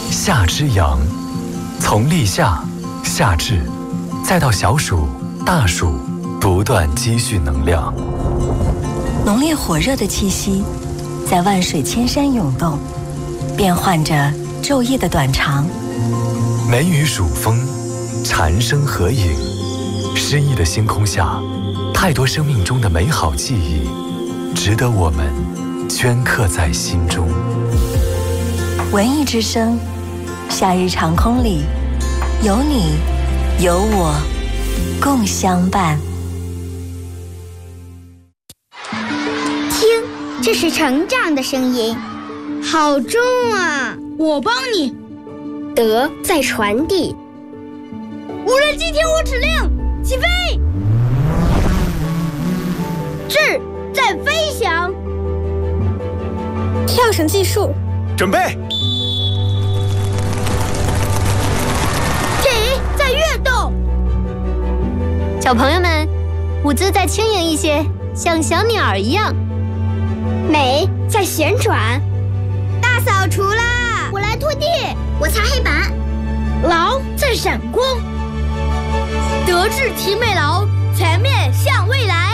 夏之阳，从立夏、夏至，再到小暑、大暑，不断积蓄能量。 浓烈火热的气息，在万水千山涌动，变换着昼夜的短长。 梅雨暑风，蝉声合影，诗意的星空下，太多生命中的美好记忆，值得我们镌刻在心中。 文艺之声，夏日长空里，有你，有我，共相伴。 听，这是成长的声音，好重啊！ 我帮你。 德在传递。 无人机听我指令，起飞！ 智在飞翔。 跳绳计数， 准备。 体在跃动。 小朋友们，舞姿再轻盈一些，像小鸟一样。 美在旋转。大扫除啦！我来拖地，我擦黑板。 劳在闪光。德智体美劳，全面向未来。